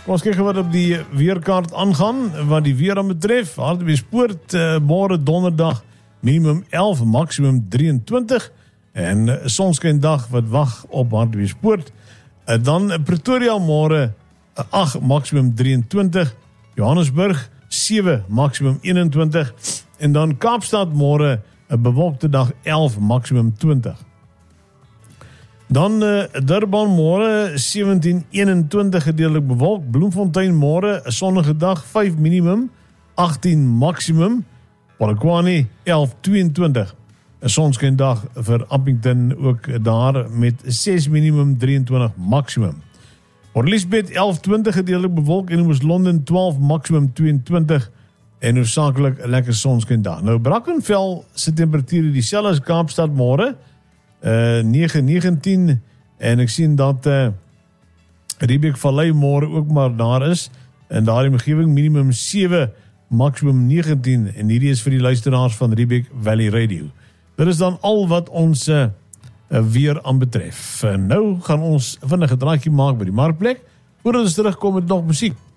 Ons kyk wat op die weerkaart aangaan, wat die weer aan betref. Hartbeespoort, môre donderdag, minimum 11, maximum 23. En sonskyndag wat wag op Hartbeespoort. Dan Pretoria môre 8, maximum 23. Johannesburg 7, maximum 21. En dan Kaapstad môre 'n bewolkte dag 11, maximum 20. Dan Durban môre 17, 21 gedeeltelik bewolk. Bloemfontein môre 'n sonnige dag 5 minimum, 18 maximum. Polokwane 11, 22. 'n sonskyndag vir Appington ook daar met 6 minimum, 23 maximum. Port Elizabeth 11, 20 gedeeltelik bewolk en Oos-London 12, maximum 22 en hoofsaaklik 'n lekker sonskyndag. Nou Brackenfell se temperatuur dieselfde as Kaapstad môre. 9, 19 en ek sien dat Riebeek Vallei môre ook maar daar is en daar die omgewing minimum 7, maximum 19 en hierdie is vir die luisteraars van Riebeek Valley Radio. Dit is dan al wat ons weer aanbetref. Nou gaan ons vinnig 'n draadjie maak by die markplek voordat ons terugkom met nog musiek.